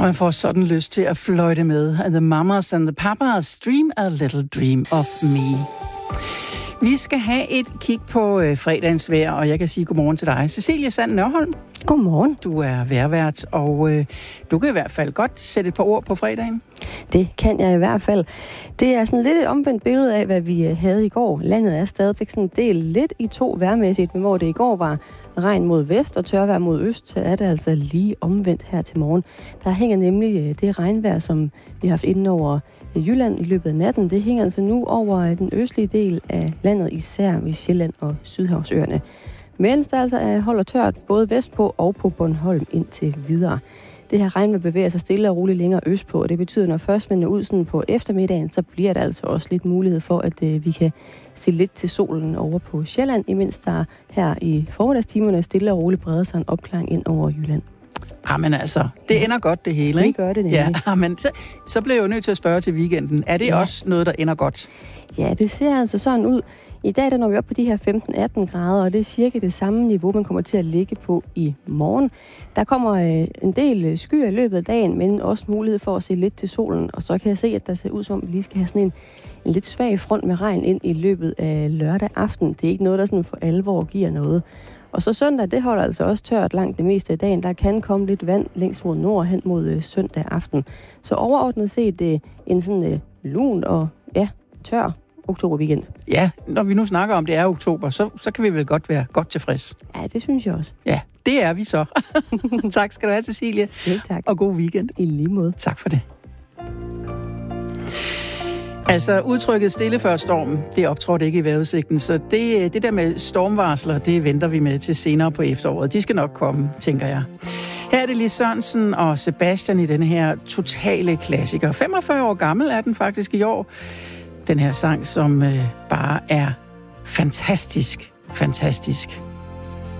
Og man får sådan lyst til at fløjte med. The Mamas and the Papas, Dream a Little Dream of Me. Vi skal have et kig på fredagens vejr, og jeg kan sige godmorgen til dig. Cecilie Sand Nørholm. Godmorgen. Du er vejrvært, og du kan i hvert fald godt sætte et par ord på fredagen. Det kan jeg i hvert fald. Det er sådan lidt et omvendt billede af, hvad vi havde i går. Landet er stadigvæk sådan delt lidt i to vejrmæssigt, men hvor det i går var regn mod vest og tørvejr mod øst, så er det altså lige omvendt her til morgen. Der hænger nemlig det regnvejr, som vi har haft inden over Jylland i løbet af natten. Det hænger altså nu over den østlige del af landet, især ved Sjælland og Sydhavsøerne. Mens der altså holder tørt både vestpå og på Bornholm indtil videre. Det her regnvejr bevæger sig stille og roligt længere østpå, og det betyder, at når først man er ud sådan på eftermiddagen, så bliver der altså også lidt mulighed for, at vi kan se lidt til solen over på Sjælland, imens der her i formiddagstimerne stille og roligt breder sig en opklaring ind over Jylland. Jamen altså, det ender godt det hele, ikke? Det gør det nemlig. Ja, men så blev jeg jo nødt til at spørge til weekenden. Er det også noget, der ender godt? Ja, det ser altså sådan ud. I dag der når vi op på de her 15-18 grader, og det er cirka det samme niveau, man kommer til at ligge på i morgen. Der kommer en del skyer i løbet af dagen, men også mulighed for at se lidt til solen. Og så kan jeg se, at der ser ud som, at vi lige skal have sådan en lidt svag front med regn ind i løbet af lørdag aften. Det er ikke noget, der sådan for alvor giver noget. Og så søndag, det holder altså også tørt langt det meste af dagen. Der kan komme lidt vand længst mod nord hen mod søndag aften. Så overordnet set en sådan lun og tør oktoberweekend. Ja, når vi nu snakker om, det er oktober, så kan vi vel godt være godt tilfreds. Ja, det synes jeg også. Ja, det er vi så. Tak skal du have, Cecilie. Selv tak. Og god weekend. I lige måde. Tak for det. Altså, udtrykket stille før stormen, det optrådte ikke i vejrudsigten, så det der med stormvarsler, det venter vi med til senere på efteråret. De skal nok komme, tænker jeg. Her er det Lis Sørensen og Sebastian i denne her totale klassiker. 45 år gammel er den faktisk i år. Den her sang, som bare er fantastisk, fantastisk.